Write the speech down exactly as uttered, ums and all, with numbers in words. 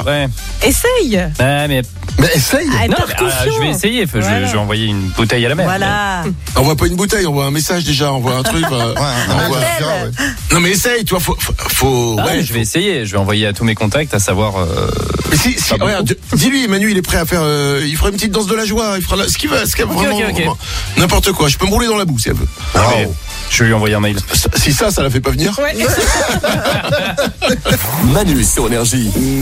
Ouais. Essaye. Ouais, mais. Mais essaye. Ah, Non, t'as mais, confiant. euh, je vais essayer. Je, Voilà. je vais envoyer une bouteille à la mer. Voilà. Envoie pas une bouteille, envoie un message déjà, envoie un truc. euh, Ouais, un envoie- appel, ouais. Non mais essaye, tu vois, faut, faut, faut- Ah, ouais. je vais essayer. Je vais envoyer à tous mes contacts, à savoir. Euh... Mais si, si, Pas regarde, dis-lui, Manu, il est prêt à faire, euh, il fera une petite danse de la joie, il fera la- ce qu'il veut, ce qu'il veut, Ok, vraiment, ok, ok. vraiment. N'importe quoi. Je peux me rouler dans la boue si elle veut. mais Je vais lui envoyer un mail. Ça- Si ça, ça la fait pas venir. Ouais. Manu sur Énergie.